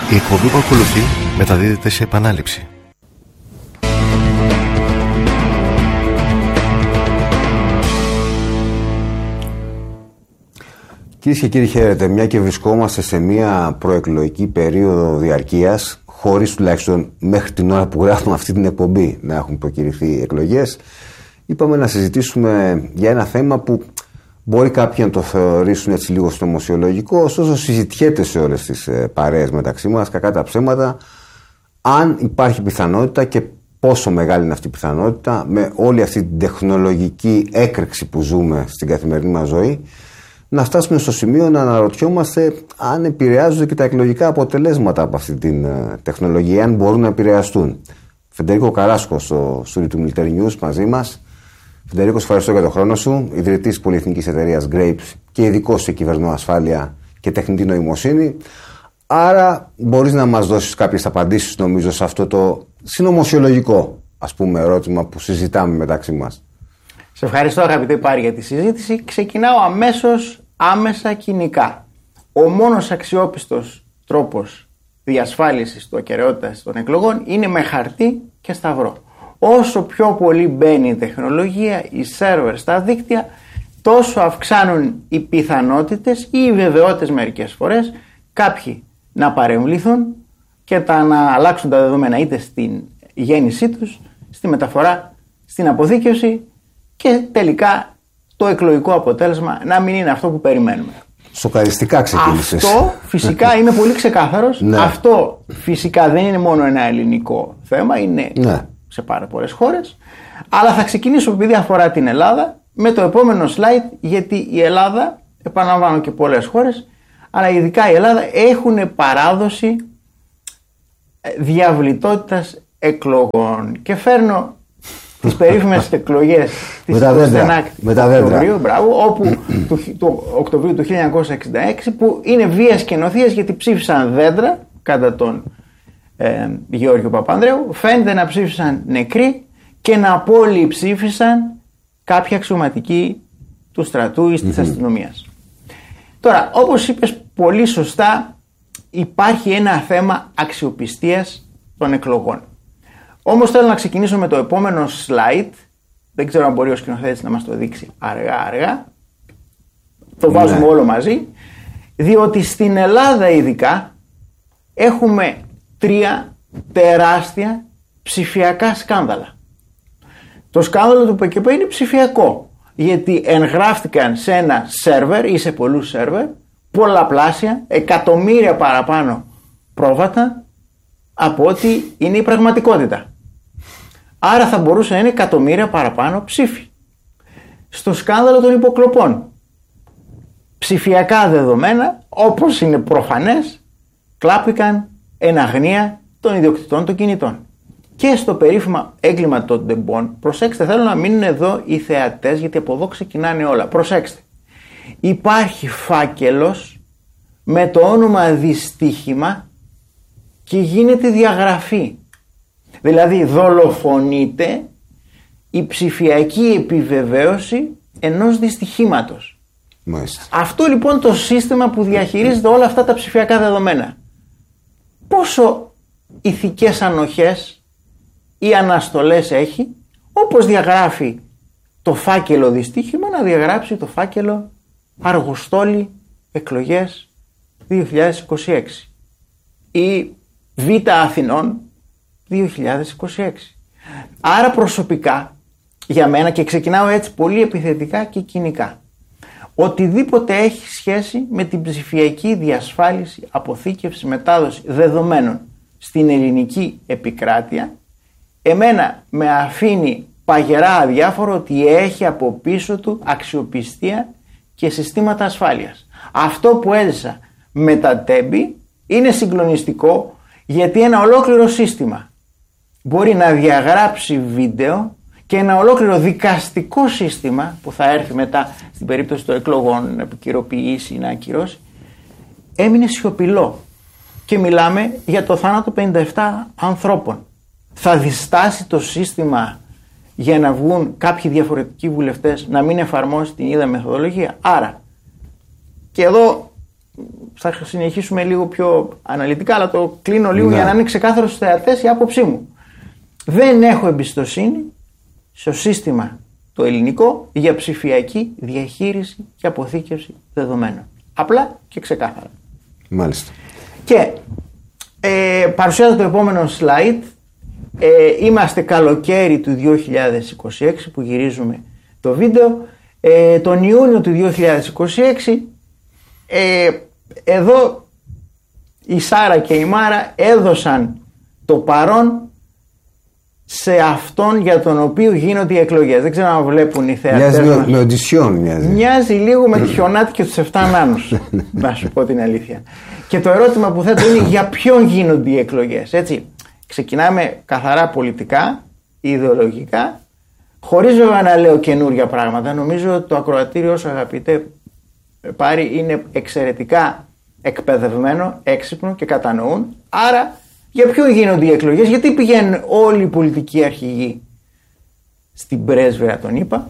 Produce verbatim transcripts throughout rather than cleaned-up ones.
Η εκπομπή που ακολουθεί μεταδίδεται σε επανάληψη. Κυρίες και κύριοι, χαίρετε. Μια και βρισκόμαστε σε μια προεκλογική περίοδο διαρκείας, χωρίς τουλάχιστον μέχρι την ώρα που γράφουμε αυτή την εκπομπή να έχουν προκηρυχθεί εκλογές, είπαμε να συζητήσουμε για ένα θέμα που μπορεί κάποιοι να το θεωρήσουν έτσι λίγο συνωμοσιολογικό, ωστόσο συζητιέται σε όλες τις παρέες μεταξύ μας, κακά τα ψέματα, αν υπάρχει πιθανότητα και πόσο μεγάλη είναι αυτή η πιθανότητα με όλη αυτή την τεχνολογική έκρηξη που ζούμε στην καθημερινή μας ζωή, να φτάσουμε στο σημείο να αναρωτιόμαστε αν επηρεάζονται και τα εκλογικά αποτελέσματα από αυτή την τεχνολογία, αν μπορούν να επηρεαστούν. Φεντερίκο Καράσκο στο στούντιο του Military News μαζί μας. Φεντερίκο, ευχαριστώ για τον χρόνο σου. Ιδρυτής πολυεθνικής εταιρείας Grapes και ειδικός σε κυβερνοασφάλεια και τεχνητή νοημοσύνη. Άρα μπορείς να μας δώσεις κάποιες απαντήσεις, νομίζω, σε αυτό το συνωμοσιολογικό, ας πούμε, ερώτημα που συζητάμε μεταξύ μας. Σε ευχαριστώ, αγαπητέ Πάρη, για τη συζήτηση. Ξεκινάω αμέσως, άμεσα κοινικά. Ο μόνος αξιόπιστος τρόπος διασφάλισης του ακεραιότητας των εκλογών είναι με χαρτί και σταυρό. Όσο πιο πολύ μπαίνει η τεχνολογία, οι σερβερ στα δίκτυα, τόσο αυξάνουν οι πιθανότητες ή οι βεβαιότητες μερικές φορές κάποιοι να παρεμβληθούν και τα, να αλλάξουν τα δεδομένα είτε στην γέννησή τους, στη μεταφορά, στην αποθήκευση και τελικά το εκλογικό αποτέλεσμα να μην είναι αυτό που περιμένουμε. Σοκαριστικά ξεκίνησες. Αυτό φυσικά είμαι πολύ ξεκάθαρος. Ναι. Αυτό φυσικά δεν είναι μόνο ένα ελληνικό θέμα, είναι ναι. σε πάρα πολλές χώρες. Αλλά θα ξεκινήσω, επειδή αφορά την Ελλάδα, με το επόμενο slide, γιατί η Ελλάδα, επαναλαμβάνω και πολλές χώρες, αλλά ειδικά η Ελλάδα έχουν παράδοση διαβλητότητας εκλογών. Και φέρνω τις περίφημες εκλογές της Οκτωβρίου, μπράβο, όπου του, του Οκτωβρίου του χίλια εννιακόσια εξήντα έξι, που είναι βίας και νοθείας γιατί ψήφισαν δέντρα κατά τον ε, Γεώργιο Παπανδρέου, φαίνεται να ψήφισαν νεκροί και να απόλυοι ψήφισαν κάποιοι αξιωματικοί του στρατού ή της mm-hmm. αστυνομίας. Τώρα, όπως είπες πολύ σωστά, υπάρχει ένα θέμα αξιοπιστίας των εκλογών. Όμως θέλω να ξεκινήσω με το επόμενο slide. Δεν ξέρω αν μπορεί ο σκηνοθέτης να μας το δείξει αργά αργά. Το βάζουμε ναι. όλο μαζί. Διότι στην Ελλάδα ειδικά έχουμε τρία τεράστια ψηφιακά σκάνδαλα. Το σκάνδαλο του ΠΚΠ είναι ψηφιακό, γιατί εγγράφτηκαν σε ένα σερβερ ή σε πολλούς σερβερ πολλαπλάσια, εκατομμύρια παραπάνω πρόβατα από ό,τι είναι η πραγματικότητα. Άρα θα μπορούσε να είναι εκατομμύρια παραπάνω ψήφοι. Στο σκάνδαλο των υποκλοπών, ψηφιακά δεδομένα, όπως είναι προφανές, κλάπηκαν εν αγνία των ιδιοκτητών των κινητών. Και στο περίφημα έγκλημα των ντεμπών, προσέξτε, θέλω να μείνουν εδώ οι θεατές, γιατί από εδώ ξεκινάνε όλα. Προσέξτε, υπάρχει φάκελος με το όνομα δυστύχημα και γίνεται διαγραφή. Δηλαδή δολοφονείται η ψηφιακή επιβεβαίωση ενός δυστυχήματος. Μάλιστα. Αυτό λοιπόν το σύστημα που διαχειρίζεται όλα αυτά τα ψηφιακά δεδομένα, πόσο ηθικές ανοχές ή αναστολές έχει, όπως διαγράφει το φάκελο δυστύχημα, να διαγράψει το φάκελο Αργοστόλη εκλογές δύο χιλιάδες είκοσι έξι ή Β' Αθηνών δύο χιλιάδες είκοσι έξι. Άρα προσωπικά, για μένα, και ξεκινάω έτσι πολύ επιθετικά και κοινικά, οτιδήποτε έχει σχέση με την ψηφιακή διασφάλιση, αποθήκευση, μετάδοση δεδομένων στην ελληνική επικράτεια, εμένα με αφήνει παγερά αδιάφορο ότι έχει από πίσω του αξιοπιστία και συστήματα ασφάλειας. Αυτό που έζησα με τα τέμπη είναι συγκλονιστικό, γιατί ένα ολόκληρο σύστημα μπορεί να διαγράψει βίντεο και ένα ολόκληρο δικαστικό σύστημα που θα έρθει μετά στην περίπτωση των εκλογών να επικυροποιήσει ή να ακυρώσει, έμεινε σιωπηλό. Και μιλάμε για το θάνατο πενήντα επτά ανθρώπων. Θα διστάσει το σύστημα για να βγουν κάποιοι διαφορετικοί βουλευτές να μην εφαρμόσει την ίδια μεθοδολογία? Άρα, και εδώ θα συνεχίσουμε λίγο πιο αναλυτικά, αλλά το κλείνω λίγο ναι. για να είναι ξεκάθαρο στους θεατές η άποψή μου. Δεν έχω εμπιστοσύνη στο σύστημα το ελληνικό για ψηφιακή διαχείριση και αποθήκευση δεδομένων. Απλά και ξεκάθαρα. Μάλιστα. Και ε, παρουσιάζω το επόμενο slide. Ε, είμαστε καλοκαίρι του δύο χιλιάδες είκοσι έξι που γυρίζουμε το βίντεο. Ε, τον Ιούνιο του δύο χιλιάδες είκοσι έξι ε, εδώ η Σάρα και η Μάρα έδωσαν το παρόν σε αυτόν για τον οποίο γίνονται οι εκλογές. Δεν ξέρω αν βλέπουν οι θεατές μοιάζει μας. Με οντισιόν μοιάζει. Μοιάζει λίγο με τη Χιονάτη και τους εφτά νάνους. Να σου πω την αλήθεια. Και το ερώτημα που θέτω είναι για ποιον γίνονται οι εκλογές. Έτσι, ξεκινάμε καθαρά πολιτικά, ιδεολογικά, χωρίς βέβαια να λέω καινούρια πράγματα. Νομίζω ότι το ακροατήριο, όσο αγαπητέ Πάρη, είναι εξαιρετικά εκπαιδευμένο, έξυπνο και κατανοούν. Άρα, για ποιον γίνονται οι εκλογές, γιατί πηγαίνουν όλοι οι πολιτικοί αρχηγοί στην πρέσβυρα των ΗΠΑ.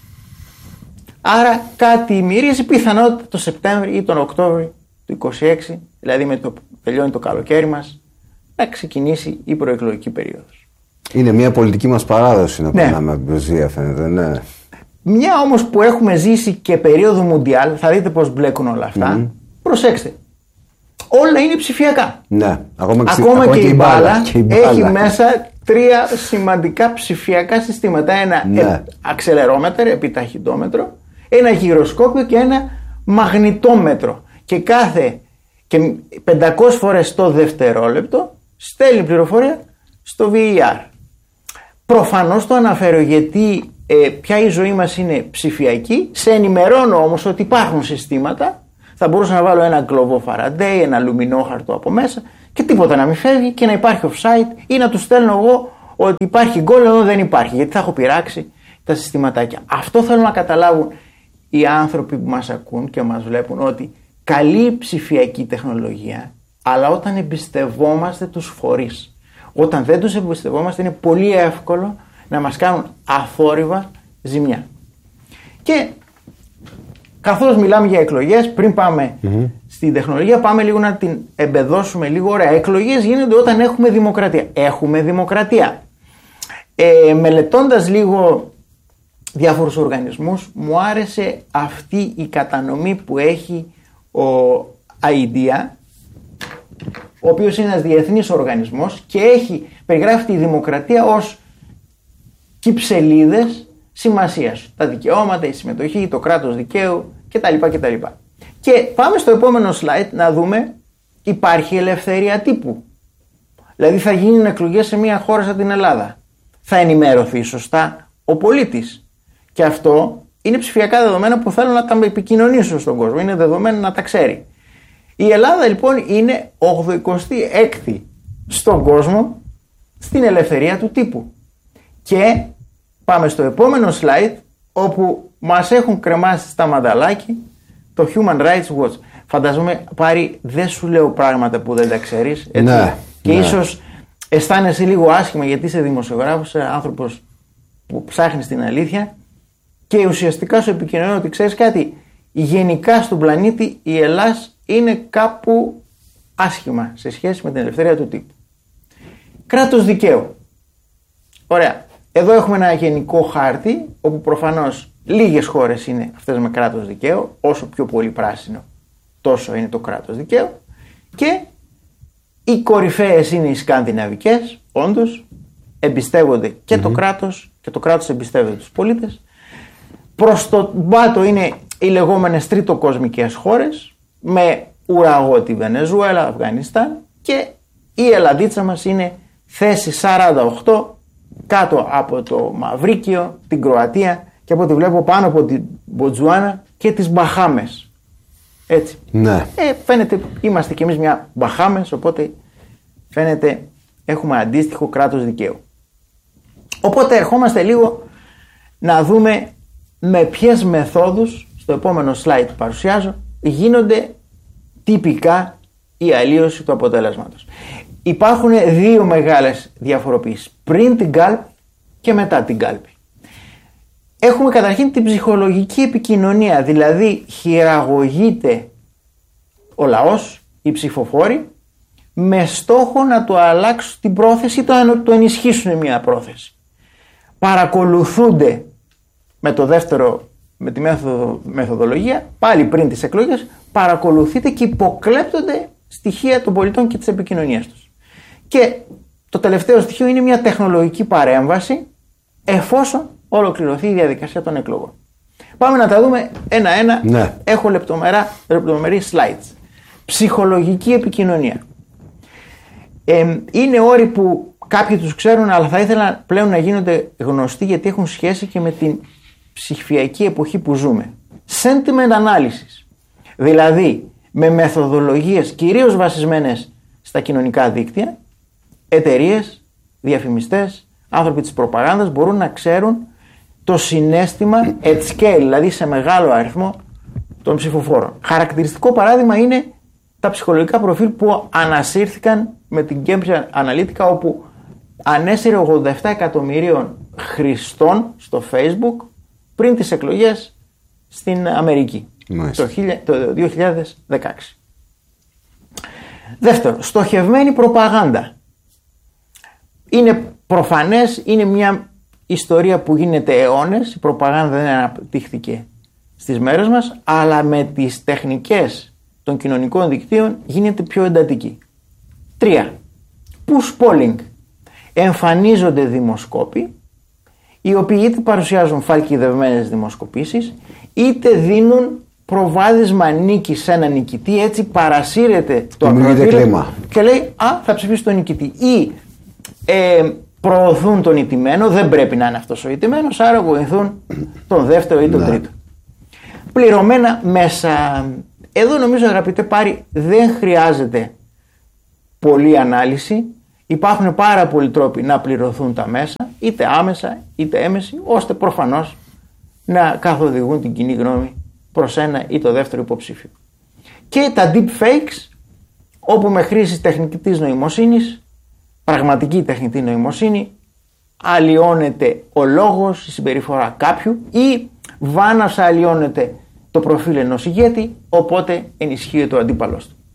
Άρα κάτι μυρίζει πιθανότητα το Σεπτέμβρη ή τον Οκτώβρη του είκοσι έξι, δηλαδή με το που τελειώνει το καλοκαίρι μας, να ξεκινήσει η προεκλογική περίοδος. Είναι μια πολιτική μας παράδοση να ναι. περνάμε από την πρεσβεία, φαίνεται, ναι. Μια όμως που έχουμε ζήσει και περίοδο Μουντιάλ, θα δείτε πώς μπλέκουν όλα αυτά. Mm-hmm. Προσέξτε, όλα είναι ψηφιακά. Ναι, ακόμα, ακόμα, ακόμα και, και, η μπάλα, και η μπάλα έχει μέσα τρία σημαντικά ψηφιακά συστήματα. Ένα ναι. ε, αξελερόμετρο, επιταχυντόμετρο, ένα γυροσκόπιο και ένα μαγνητόμετρο. Και κάθε και πεντακόσιες φορές το δευτερόλεπτο στέλνει πληροφορία στο βι ι αρ. Προφανώς το αναφέρω γιατί ε, πια η ζωή μας είναι ψηφιακή. Σε ενημερώνω όμως ότι υπάρχουν συστήματα. Θα μπορούσα να βάλω ένα κλωβό Φαραντέι, ένα λουμινόχαρτο από μέσα και τίποτα να μην φεύγει και να υπάρχει offside ή να του στέλνω εγώ ότι υπάρχει γκολ εδώ δεν υπάρχει, γιατί θα έχω πειράξει τα συστηματάκια. Αυτό θέλω να καταλάβουν οι άνθρωποι που μας ακούν και μας βλέπουν, ότι καλή ψηφιακή τεχνολογία, αλλά όταν εμπιστευόμαστε τους φορείς. Όταν δεν τους εμπιστευόμαστε είναι πολύ εύκολο να μας κάνουν αθόρυβα ζημιά. Και καθώς μιλάμε για εκλογές, πριν πάμε mm-hmm. στην τεχνολογία, πάμε λίγο να την εμπεδώσουμε λίγο. Ωραία, εκλογές γίνονται όταν έχουμε δημοκρατία. Έχουμε δημοκρατία. Ε, μελετώντας λίγο διάφορους οργανισμούς, μου άρεσε αυτή η κατανομή που έχει ο ΑΙΔΙΑ, ο οποίος είναι ένας διεθνής οργανισμός και έχει περιγράφει τη δημοκρατία ως κυψελίδες σημασίας. Τα δικαιώματα, η συμμετοχή, το κράτος δικαίου κτλ. κτλ. Και πάμε στο επόμενο slide να δούμε, υπάρχει ελευθερία τύπου. Δηλαδή θα γίνουν εκλογές σε μια χώρα σαν την Ελλάδα. Θα ενημερωθεί σωστά ο πολίτης. Και αυτό είναι ψηφιακά δεδομένα που θέλω να τα επικοινωνήσω στον κόσμο. Είναι δεδομένα να τα ξέρει. Η Ελλάδα λοιπόν είναι ογδοηκοστή έκτη στον κόσμο στην ελευθερία του τύπου. Και πάμε στο επόμενο slide, όπου μας έχουν κρεμάσει στα μανταλάκι το Human Rights Watch. Φανταζόμαι, Πάρη, δεν σου λέω πράγματα που δεν τα ξέρεις. Έτσι. Ναι, και ναι. ίσως αισθάνεσαι λίγο άσχημα γιατί είσαι δημοσιογράφος, είσαι άνθρωπος που ψάχνεις την αλήθεια και ουσιαστικά σου επικοινωνώ ότι ξέρεις κάτι, γενικά στον πλανήτη η Ελλάς είναι κάπου άσχημα σε σχέση με την ελευθερία του τύπου. Κράτος δικαίου. Ωραία. Εδώ έχουμε ένα γενικό χάρτη όπου προφανώς λίγες χώρες είναι αυτές με κράτος δικαίου, όσο πιο πολύ πράσινο τόσο είναι το κράτος δικαίου, και οι κορυφαίες είναι οι σκανδιναβικές, όντως εμπιστεύονται και mm-hmm. το κράτος και το κράτος εμπιστεύεται τους πολίτες. Προς το μπάτο είναι οι λεγόμενες τριτοκοσμικές χώρες με ουραγό τη Βενεζουέλα, Αφγανιστάν, και η Ελλαδίτσα μας είναι θέση σαράντα οκτώ κάτω από το Μαυρίκιο, την Κροατία και από ό,τι βλέπω πάνω από την Μποτζουάνα και τις Μπαχάμες. Έτσι. Ναι. Ε, φαίνεται είμαστε κι εμείς μια Μπαχάμες, οπότε φαίνεται έχουμε αντίστοιχο κράτος δικαίου. Οπότε ερχόμαστε λίγο να δούμε με ποιες μεθόδους, στο επόμενο slide που παρουσιάζω, γίνονται τυπικά η αλλίωση του αποτελέσματος. Υπάρχουν δύο μεγάλες διαφοροποιήσεις, πριν την κάλπη και μετά την κάλπη. Έχουμε καταρχήν την ψυχολογική επικοινωνία, δηλαδή χειραγωγείται ο λαός, οι ψηφοφόροι, με στόχο να του αλλάξουν την πρόθεση ή το, το ενισχύσουν μια πρόθεση. Παρακολουθούνται με το δεύτερο, με τη μέθοδο, μεθοδολογία, πάλι πριν τις εκλογές, παρακολουθείται και υποκλέπτονται στοιχεία των πολιτών και της επικοινωνίας τους. Και το τελευταίο στοιχείο είναι μια τεχνολογική παρέμβαση εφόσον ολοκληρωθεί η διαδικασία των εκλογών. Πάμε να τα δούμε ένα-ένα. Ναι. Έχω λεπτομερή slides. Ψυχολογική επικοινωνία. Ε, είναι όροι που κάποιοι τους ξέρουν, αλλά θα ήθελα πλέον να γίνονται γνωστοί γιατί έχουν σχέση και με την ψηφιακή εποχή που ζούμε. Sentiment analysis. Δηλαδή με μεθοδολογίες κυρίως βασισμένες στα κοινωνικά δίκτυα, εταιρείες, διαφημιστές, άνθρωποι της προπαγάνδας μπορούν να ξέρουν το συναίσθημα at scale, δηλαδή σε μεγάλο αριθμό των ψηφοφόρων. Χαρακτηριστικό παράδειγμα είναι τα ψυχολογικά προφίλ που ανασύρθηκαν με την Cambridge Analytica, όπου ανέσυρε ογδόντα επτά εκατομμυρίων χρηστών στο Facebook πριν τις εκλογές στην Αμερική το δύο χιλιάδες δεκαέξι. Δεύτερο, στοχευμένη προπαγάνδα. Είναι προφανές, είναι μια ιστορία που γίνεται αιώνες, η προπαγάνδα δεν αναπτύχθηκε στις μέρες μας, αλλά με τις τεχνικές των κοινωνικών δικτύων γίνεται πιο εντατική. Τρία, push polling. Εμφανίζονται δημοσκόποι, οι οποίοι είτε παρουσιάζουν φαλκιδευμένες δημοσκοπήσεις, είτε δίνουν προβάδισμα νίκη σε έναν νικητή, έτσι παρασύρεται το ακροατήριο και λέει «Α, θα ψηφίσει τον νικητή». Ή ε, προωθούν τον ηττημένο, δεν πρέπει να είναι αυτός ο ηττημένος, άρα βοηθούν τον δεύτερο ή τον ναι. τρίτο. Πληρωμένα μέσα. Εδώ νομίζω, αγαπητέ Πάρη, δεν χρειάζεται πολλή ανάλυση. Υπάρχουν πάρα πολλοί τρόποι να πληρωθούν τα μέσα, είτε άμεσα είτε έμεση, ώστε προφανώς να καθοδηγούν την κοινή γνώμη προς ένα ή το δεύτερο υποψήφιο. Και τα deep fakes, όπου με χρήση τεχνητής νοημοσύνης, πραγματική τεχνητή νοημοσύνη, αλλοιώνεται ο λόγος, η συμπεριφορά κάποιου ή βάναυσα αλλοιώνεται το προφίλ ενός ηγέτη, οπότε ενισχύεται ο αντίπαλος του.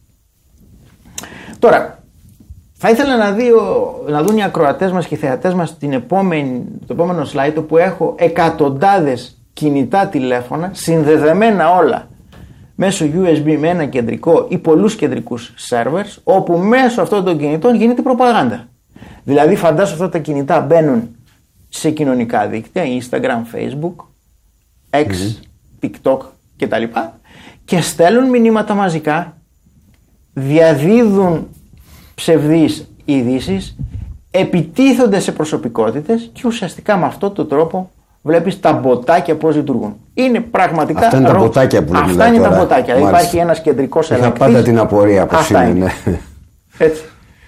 Τώρα, θα ήθελα να, δει, να δουν οι ακροατές μας και οι θεατές μας την επόμενη, το επόμενο slide, όπου έχω εκατοντάδες κινητά τηλέφωνα, συνδεδεμένα όλα μέσω γιου ες μπι με ένα κεντρικό ή πολλούς κεντρικούς servers, όπου μέσω αυτών των κινητών γίνεται προπαγάνδα. Δηλαδή φαντάσου αυτά τα κινητά μπαίνουν σε κοινωνικά δίκτυα, Instagram, Facebook, X, mm-hmm. TikTok κτλ. Και στέλνουν μηνύματα μαζικά, διαδίδουν ψευδείς ειδήσεις, επιτίθονται σε προσωπικότητες και ουσιαστικά με αυτόν τον τρόπο βλέπεις τα μποτάκια πώς λειτουργούν. Είναι πραγματικά. Αυτά είναι τα μποτάκια που Αυτά είναι τώρα. Τα μποτάκια. Μάλιστα. Υπάρχει ένας κεντρικός ελεγκτής. Είχα πάντα την απορία πώς είναι. είναι. Έτσι.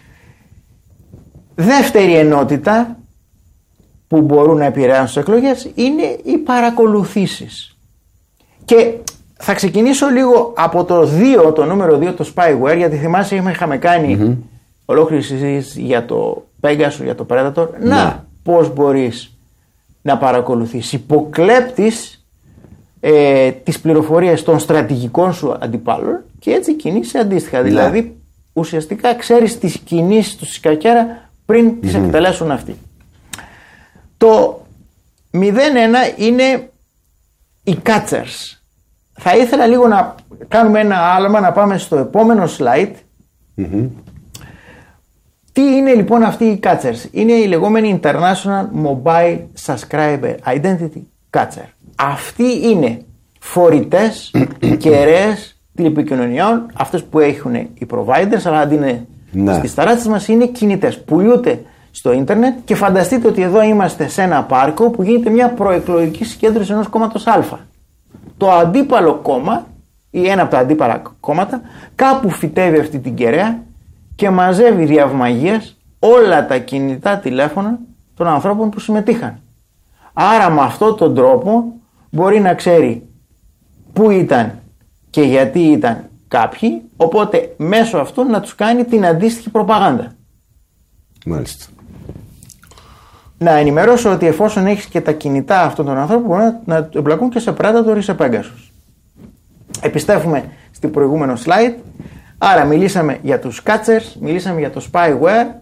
Δεύτερη ενότητα που μπορούν να επηρεάσουν τις εκλογές είναι οι παρακολουθήσεις. Και θα ξεκινήσω λίγο από το δύο, το νούμερο δύο, το spyware, γιατί θυμάσαι είχαμε κάνει mm-hmm. ολόκληρη συζήτηση για το Pegasus, για το Predator. Ναι. Να, πώς μπορείς να παρακολουθείς. Υποκλέπτεις ε, τις πληροφορίες των στρατηγικών σου αντιπάλων και έτσι κινείσαι αντίστοιχα. Ναι. Δηλαδή ουσιαστικά ξέρεις τις κινήσεις του σκακέρα πριν τις mm-hmm. εκτελέσουν αυτοί. Το μηδέν ένα είναι οι catchers. Θα ήθελα λίγο να κάνουμε ένα άλμα, να πάμε στο επόμενο slide. Mm-hmm. Τι είναι λοιπόν αυτοί οι catchers? Είναι οι λεγόμενοι International Mobile Subscriber Identity Catcher. Αυτοί είναι φορητές κεραίες τηλεπικοινωνιών, αυτές που έχουν οι providers, αλλά αντί είναι ναι. στις ταράτσες μας είναι κινητές. Πουλούνται στο ίντερνετ και φανταστείτε ότι εδώ είμαστε σε ένα πάρκο που γίνεται μια προεκλογική συγκέντρωση ενός κόμματος Α. Το αντίπαλο κόμμα ή ένα από τα αντίπαλα κόμματα κάπου φυτεύει αυτή την κεραία και μαζεύει διαυμαγίας όλα τα κινητά τηλέφωνα των ανθρώπων που συμμετείχαν. Άρα με αυτόν τον τρόπο μπορεί να ξέρει πού ήταν και γιατί ήταν κάποιοι, οπότε μέσω αυτού να τους κάνει την αντίστοιχη προπαγάνδα. Μάλιστα. Να ενημερώσω ότι εφόσον έχεις και τα κινητά αυτών των ανθρώπων μπορεί να εμπλακούν και σε Predator ή σε Pegasus. Επιστρέφουμε στο προηγούμενο slide. Άρα μιλήσαμε για τους catchers, μιλήσαμε για το spyware,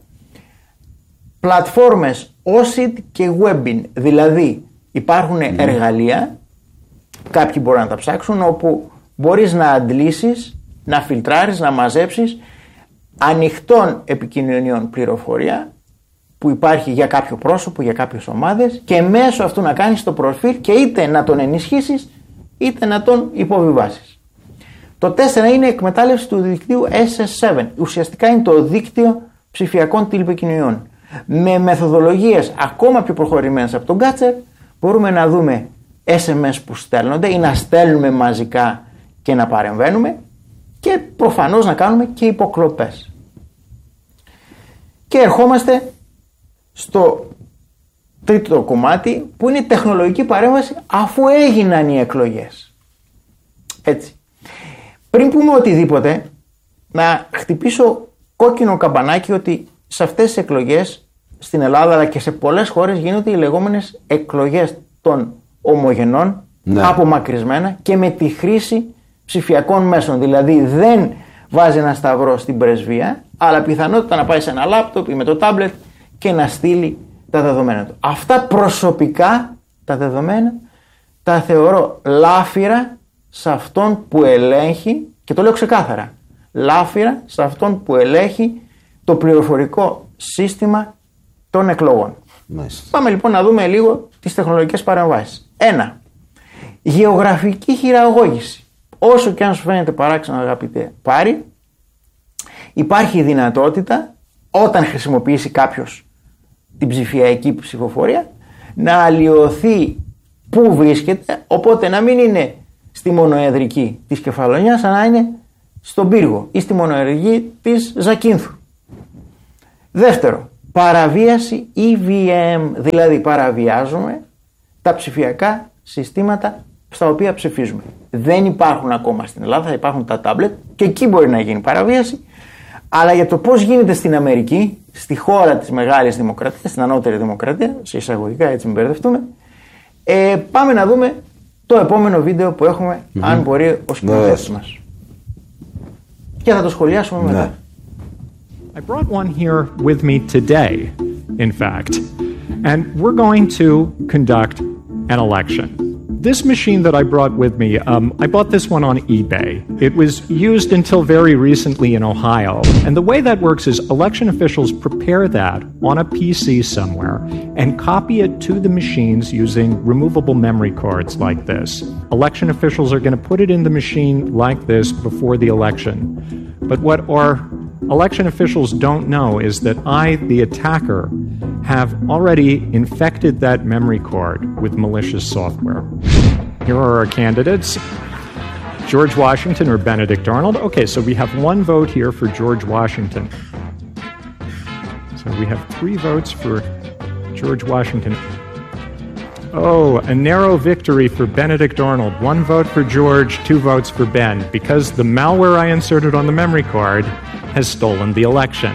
πλατφόρμες ο σι άι ντι και Webbing, δηλαδή υπάρχουν mm. εργαλεία, κάποιοι μπορούν να τα ψάξουν, όπου μπορείς να αντλήσεις, να φιλτράρεις, να μαζέψεις ανοιχτών επικοινωνιών πληροφορία που υπάρχει για κάποιο πρόσωπο, για κάποιες ομάδες και μέσω αυτού να κάνεις το προφίλ και είτε να τον ενισχύσεις είτε να τον υποβιβάσεις. Το τέσσερα είναι η εκμετάλλευση του δικτύου ες ες επτά. Ουσιαστικά είναι το δίκτυο ψηφιακών τηλεπικοινωνιών. Με μεθοδολογίες ακόμα πιο προχωρημένες από τον Catcher μπορούμε να δούμε ες εμ ες που στέλνονται ή να στέλνουμε μαζικά και να παρεμβαίνουμε και προφανώς να κάνουμε και υποκλοπές. Και ερχόμαστε στο τρίτο κομμάτι που είναι η τεχνολογική παρέμβαση αφού έγιναν οι εκλογές. Έτσι. Πριν πούμε οτιδήποτε, να χτυπήσω κόκκινο καμπανάκι ότι σε αυτές τις εκλογές στην Ελλάδα αλλά και σε πολλές χώρες γίνονται οι λεγόμενες εκλογές των ομογενών, ναι. απομακρυσμένα και με τη χρήση ψηφιακών μέσων. Δηλαδή δεν βάζει ένα σταυρό στην πρεσβεία, αλλά πιθανότητα να πάει σε ένα λάπτοπ ή με το τάμπλετ και να στείλει τα δεδομένα του. Αυτά προσωπικά τα δεδομένα τα θεωρώ λάφυρα σε αυτόν που ελέγχει, και το λέω ξεκάθαρα, λάφυρα σε αυτόν που ελέγχει το πληροφορικό σύστημα των εκλογών. Μάλιστα. Πάμε λοιπόν να δούμε λίγο τις τεχνολογικές παρεμβάσεις. Ένα, γεωγραφική χειραγώγηση. Όσο και αν σου φαίνεται παράξενο αγαπητέ Πάρη, υπάρχει δυνατότητα όταν χρησιμοποιήσει κάποιος την ψηφιακή ψηφοφορία να αλλοιωθεί πού βρίσκεται, οπότε να μην είναι στη μονοεδρική της Κεφαλονιάς, αλλά να είναι στον Πύργο ή στη μονοεδρική της Ζακίνθου. Δεύτερο, παραβίαση ι βι εμ, δηλαδή παραβιάζουμε τα ψηφιακά συστήματα στα οποία ψηφίζουμε. Δεν υπάρχουν ακόμα στην Ελλάδα, θα υπάρχουν τα τάμπλετ και εκεί μπορεί να γίνει παραβίαση, αλλά για το πώς γίνεται στην Αμερική, στη χώρα της μεγάλης δημοκρατίας, στην ανώτερη δημοκρατία, σε εισαγωγικά έτσι μην μπερδευτούμε, ε, πάμε να δούμε το επόμενο βίντεο που έχουμε, mm-hmm. αν μπορεί ο σκηνοθέτης μας. Και θα το σχολιάσουμε μετά. I brought one here with me today, in fact, and we're going to conduct an election. This machine that I brought with me, um, I bought this one on eBay. It was used until very recently in Ohio. And the way that works is election officials prepare that on a P C somewhere and copy it to the machines using removable memory cards like this. Election officials are going to put it in the machine like this before the election. But what our election officials don't know is that I, the attacker, have already infected that memory card with malicious software. Here are our candidates. George Washington or Benedict Arnold. Okay, so we have one vote here for George Washington. So we have three votes for George Washington. Oh, a narrow victory for Benedict Arnold. One vote for George, two votes for Ben, because the malware I inserted on the memory card has stolen the election.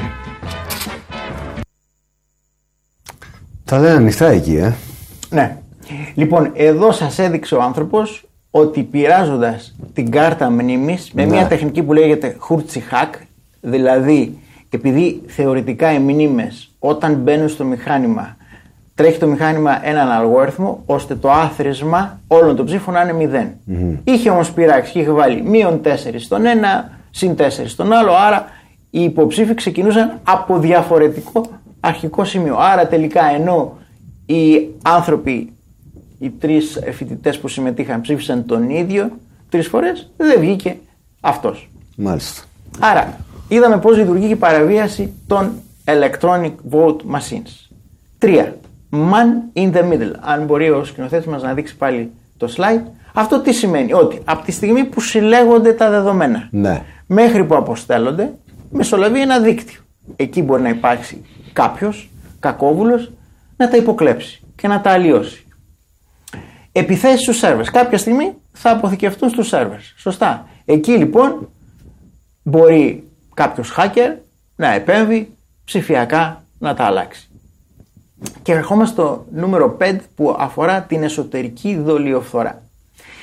Τα λένε ανοιχτά εκεί, ε. Ναι. Λοιπόν, εδώ σας έδειξε ο άνθρωπος ότι πειράζοντας την κάρτα μνήμης με ναι. μια τεχνική που λέγεται Hurtsy hack, δηλαδή επειδή θεωρητικά οι μνήμες όταν μπαίνουν στο μηχάνημα τρέχει το μηχάνημα έναν αλγόριθμο ώστε το άθροισμα όλων των ψήφων να είναι μηδέν. Mm-hmm. Είχε όμως πειράξει και είχε βάλει μείον τέσσερα στον ένα, συν τέσσερα στον άλλο, άρα οι υποψήφοι ξεκινούσαν από διαφορετικό αρχικό σημείο. Άρα τελικά ενώ οι άνθρωποι, οι τρεις φοιτητές που συμμετείχαν ψήφισαν τον ίδιο τρεις φορές, δεν βγήκε αυτός. Μάλιστα. Άρα είδαμε πώς λειτουργεί η παραβίαση των electronic vote machines. Τρία. Man in the middle. Αν μπορεί ο σκηνοθέτης μας να δείξει πάλι το slide. Αυτό τι σημαίνει? Ότι από τη στιγμή που συλλέγονται τα δεδομένα ναι. μέχρι που αποστέλλονται, μεσολαβεί ένα δίκτυο. Εκεί μπορεί να υπάρξει κάποιος κακόβουλος να τα υποκλέψει και να τα αλλοιώσει. Επιθέσεις στους σερβερς. Κάποια στιγμή θα αποθηκευτούν στους σερβερς. Σωστά. Εκεί λοιπόν μπορεί κάποιος hacker να επέμβει ψηφιακά να τα αλλάξει. Και ερχόμαστε στο νούμερο πέντε που αφορά την εσωτερική δολιοφθορά.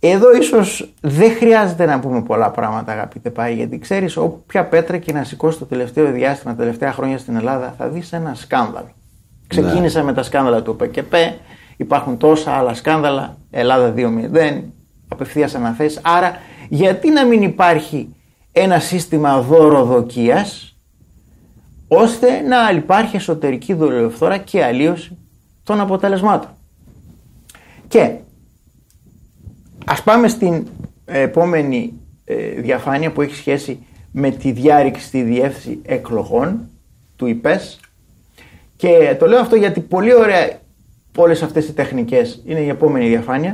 Εδώ ίσως δεν χρειάζεται να πούμε πολλά πράγματα, αγαπητέ Πάη, γιατί ξέρεις, όποια πέτρα και να σηκώσει το τελευταίο διάστημα, τα τελευταία χρόνια στην Ελλάδα, θα δεις ένα σκάνδαλο. Ναι. Ξεκίνησα με τα σκάνδαλα του ΠΚΠ, υπάρχουν τόσα άλλα σκάνδαλα, Ελλάδα δύο μηδέν, απευθείας αναθέσεις. Άρα, γιατί να μην υπάρχει ένα σύστημα δωροδοκίας, ώστε να υπάρχει εσωτερική δολιοφθορά και αλλίωση των αποτελεσμάτων. Και ας πάμε στην επόμενη ε, διαφάνεια που έχει σχέση με τη διάρρηξη στη διεύθυνση εκλογών του ΙΠΕΣ, και το λέω αυτό γιατί πολύ ωραία όλες αυτές οι τεχνικές, είναι η επόμενη διαφάνεια,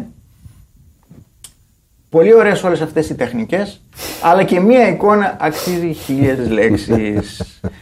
πολύ ωραίες όλες αυτές οι τεχνικές, αλλά και μία εικόνα αξίζει χίλιες λέξεις.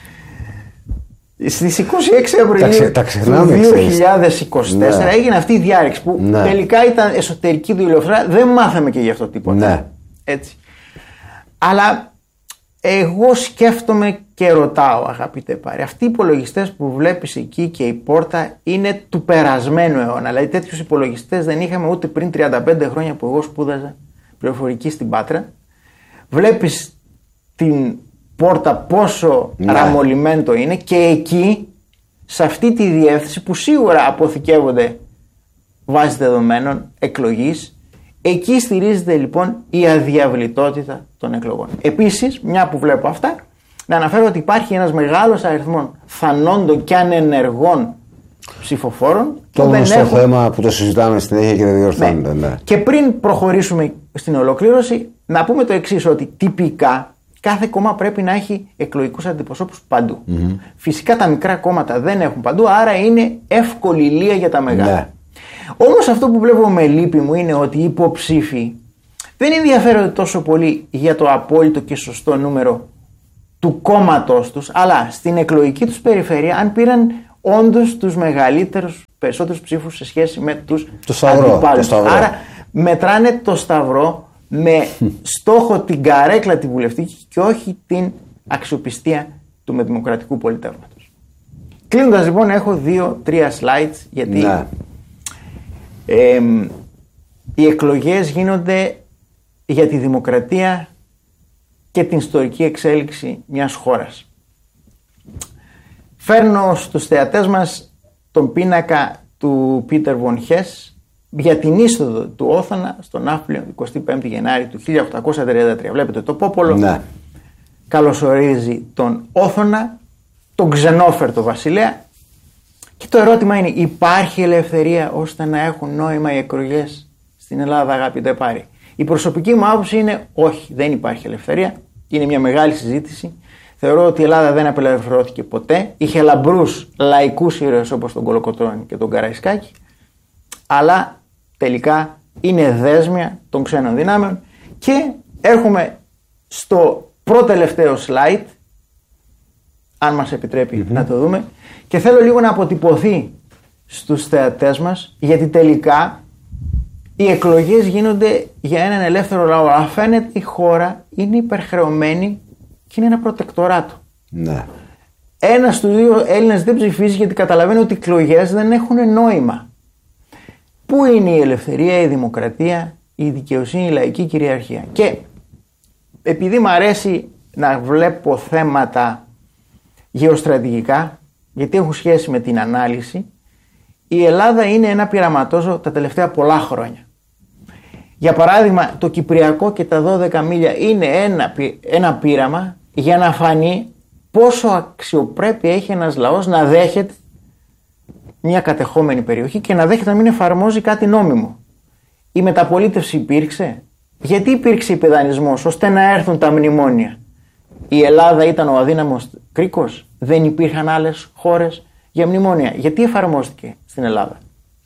Στις είκοσι έξι Απριλίου του δύο χιλιάδες είκοσι τέσσερα ναι. έγινε αυτή η διάρρηξη που ναι. τελικά ήταν εσωτερική δολιοφθορά, δεν μάθαμε και γι' αυτό τίποτα. Ναι. Έτσι. Αλλά εγώ σκέφτομαι και ρωτάω, αγαπητέ Πάρη, αυτοί οι υπολογιστές που βλέπεις εκεί και η πόρτα είναι του περασμένου αιώνα. Δηλαδή τέτοιους υπολογιστές δεν είχαμε ούτε πριν τριάντα πέντε χρόνια που εγώ σπούδαζα πληροφορική στην Πάτρα. Βλέπεις την πόρτα πόσο ναι. ραμολιμέντο είναι, και εκεί σε αυτή τη διεύθυνση που σίγουρα αποθηκεύονται βάσεις δεδομένων εκλογής, εκεί στηρίζεται λοιπόν η αδιαβλητότητα των εκλογών. Επίσης, μια που βλέπω αυτά, να αναφέρω ότι υπάρχει ένας μεγάλος αριθμός θανόντων και ανενεργών ψηφοφόρων. Το γνωστό έχουν... θέμα που το συζητάμε συνέχεια και δεν διορθώνεται. Ναι. Ναι. Και πριν προχωρήσουμε στην ολοκλήρωση, να πούμε το εξής, ότι τυπικά κάθε κόμμα πρέπει να έχει εκλογικούς αντιπροσώπους παντού. Mm-hmm. Φυσικά τα μικρά κόμματα δεν έχουν παντού, άρα είναι εύκολη λία για τα μεγάλα. Ναι. Όμως αυτό που βλέπω με λύπη μου είναι ότι οι υποψήφοι δεν ενδιαφέρονται τόσο πολύ για το απόλυτο και σωστό νούμερο του κόμματός τους, αλλά στην εκλογική τους περιφέρεια αν πήραν όντως τους μεγαλύτερους, περισσότερους ψήφους σε σχέση με τους αντιπάλους. Άρα μετράνε το σταυρό με στόχο την καρέκλα τη βουλευτική και όχι την αξιοπιστία του με δημοκρατικού πολιτεύματος. Κλείνοντας λοιπόν, έχω δύο-τρία slides, γιατί ναι. ε, οι εκλογές γίνονται για τη δημοκρατία και την ιστορική εξέλιξη μιας χώρας. Φέρνω στους θεατές μας τον πίνακα του Πίτερ Βον Χες για την είσοδο του Όθωνα στον Ναύπλιο εικοστή πέμπτη Γενάρη του χίλια οκτακόσια τριάντα τρία. Βλέπετε το πόπολο ναι. καλωσορίζει τον Όθωνα, τον ξενόφερτο βασιλέα, και το ερώτημα είναι, υπάρχει ελευθερία ώστε να έχουν νόημα οι εκλογές στην Ελλάδα, αγαπητέ Πάρη? Η προσωπική μου άποψη είναι όχι, δεν υπάρχει ελευθερία. Είναι μια μεγάλη συζήτηση. Θεωρώ ότι η Ελλάδα δεν απελευθερώθηκε ποτέ. Είχε λαμπρούς λαϊκούς ήρωες όπως τον Κολοκοτρώνη και τον Καραϊσκάκη, αλλά τελικά είναι δέσμια των ξένων δυνάμεων. Και έρχομαι στο προτελευταίο slide, αν μας επιτρέπει mm-hmm. να το δούμε, και θέλω λίγο να αποτυπωθεί στους θεατές μας, γιατί τελικά οι εκλογές γίνονται για έναν ελεύθερο λαό. Αλλά φαίνεται η χώρα είναι υπερχρεωμένη και είναι ένα προτεκτοράτο. Ναι. Ένας του δύο Έλληνες δεν ψηφίζει γιατί καταλαβαίνει ότι οι εκλογές δεν έχουν νόημα. Πού είναι η ελευθερία, η δημοκρατία, η δικαιοσύνη, η λαϊκή κυριαρχία? Και επειδή μου αρέσει να βλέπω θέματα γεωστρατηγικά, γιατί έχουν σχέση με την ανάλυση, η Ελλάδα είναι ένα πειραματόζω τα τελευταία πολλά χρόνια. Για παράδειγμα, το Κυπριακό και τα δώδεκα μίλια είναι ένα, ένα πείραμα για να φανεί πόσο αξιοπρέπεια έχει ένας λαός να δέχεται μια κατεχόμενη περιοχή και να δέχεται να μην εφαρμόζει κάτι νόμιμο. Η μεταπολίτευση υπήρξε. Γιατί υπήρξε υπεδανισμός? Ώστε να έρθουν τα μνημόνια. Η Ελλάδα ήταν ο αδύναμος κρίκος? Δεν υπήρχαν άλλες χώρες για μνημόνια? Γιατί εφαρμόστηκε στην Ελλάδα?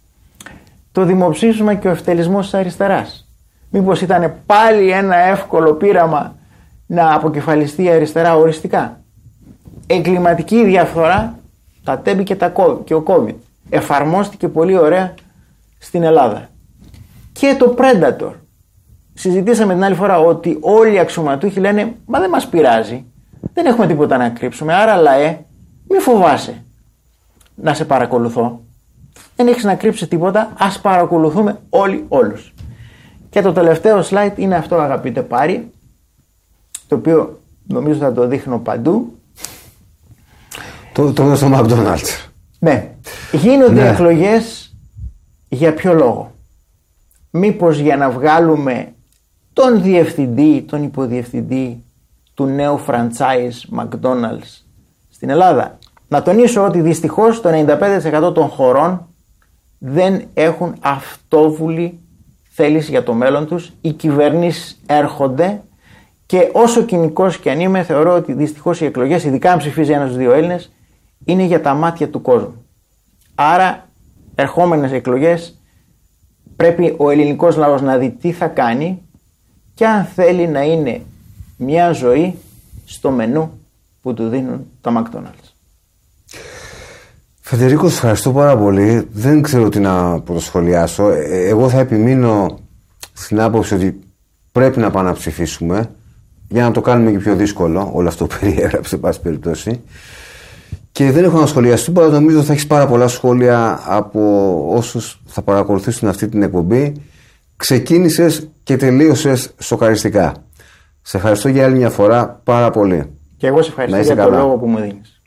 Το δημοψήφισμα και ο ευτελισμός της αριστεράς. Μήπως ήταν πάλι ένα εύκολο πείραμα να αποκεφαλιστεί η αριστερά οριστικά? Εγκληματική διαφθορά, τα τέμπη και, τα, και ο COVID εφαρμόστηκε πολύ ωραία στην Ελλάδα. Και το Predator. Συζητήσαμε την άλλη φορά ότι όλοι οι αξιωματούχοι λένε μα δεν μας πειράζει, δεν έχουμε τίποτα να κρύψουμε, άρα λαέ μη φοβάσαι να σε παρακολουθώ, δεν έχεις να κρύψεις τίποτα, ας παρακολουθούμε όλοι όλους. Και το τελευταίο slide είναι αυτό, αγαπητέ Πάρη, το οποίο νομίζω θα το δείχνω παντού. Το, το στο McDonald's. Ναι. Γίνονται ναι. εκλογές για ποιο λόγο? Μήπως για να βγάλουμε τον διευθυντή, τον υποδιευθυντή του νέου franchise McDonald's στην Ελλάδα? Να τονίσω ότι δυστυχώς το ενενήντα πέντε τοις εκατό των χωρών δεν έχουν αυτόβουλη θέληση για το μέλλον τους. Οι κυβερνήσεις έρχονται και όσο κοινικός και αν είμαι, θεωρώ ότι δυστυχώς οι εκλογές, ειδικά αν ψηφίζει ένας δύο Έλληνες, είναι για τα μάτια του κόσμου. Άρα ερχόμενες εκλογές πρέπει ο ελληνικός λαός να δει τι θα κάνει και αν θέλει να είναι μια ζωή στο μενού που του δίνουν τα McDonald's. Φεντερίκο, σας ευχαριστώ πάρα πολύ. Δεν ξέρω τι να προσχολιάσω. Εγώ θα επιμείνω στην άποψη ότι πρέπει να πάμε να ψηφίσουμε για να το κάνουμε και πιο δύσκολο, όλο αυτό που περιέγραψε, εν πάση περιπτώσει. Και δεν έχω να σχολιαστεί, παρά νομίζω θα έχεις πάρα πολλά σχόλια από όσους θα παρακολουθήσουν αυτή την εκπομπή. Ξεκίνησες και τελείωσες σοκαριστικά. Σε ευχαριστώ για άλλη μια φορά πάρα πολύ. Και εγώ σε ευχαριστώ για τον λόγο που μου δίνεις.